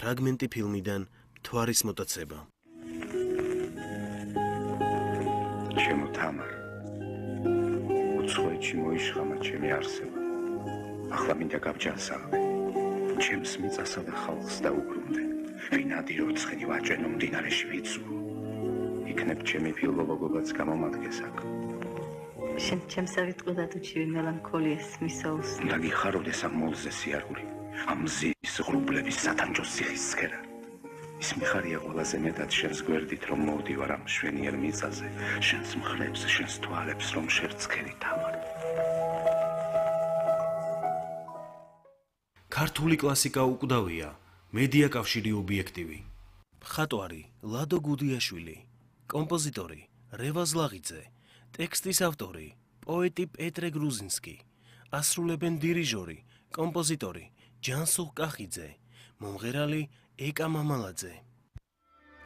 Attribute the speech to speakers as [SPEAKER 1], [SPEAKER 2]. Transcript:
[SPEAKER 1] ფრაგმენტი ფილმიდან მთვარის მოტაცება.
[SPEAKER 2] ჩემო თამარ, უცხოეთში მოიშხამა ჩემი არსება. ახლა მინდა გავჯანსაღმე. ჩემს მიწასა და ხალხს დაუბრუნდე. ვინადი როცხენი ვაჭენო მდინარეში ვიცუო. იქნებ ჩემი ფილოლოგობაც გამომადგეს აქ.
[SPEAKER 3] შენ ჩემსავით ყოდა თუ ჩივი მელანქოლიას მისაუს.
[SPEAKER 2] უნდა გიხაროდეს ამ მოლზე სიარული, ამ მზის ღრუბლების სათანჯოს ციხისცქერა. ის მიხარია ყველაზე მეტად შენს გვერდით, რომ მოვდივარ ამ მშვენიერ მიწაზე, შენს მხრებს, შენს თვალებს, რომ შერცქერი თამარ.
[SPEAKER 1] ქართული კლასიკა უკვდავია, მედია კავშირი ობიექტივი. მხატვარი ლადო გუდიაშვილი, კომპოზიტორი რევაზ ლაღიძე, ტექსტის ავტორი პოეტი პეტრე გრუზინსკი, ასრულებენ დირიჟორი, კომპოზიტორი ჯანსუღ კახიძე, მომღერალი ეკა მამალაძე.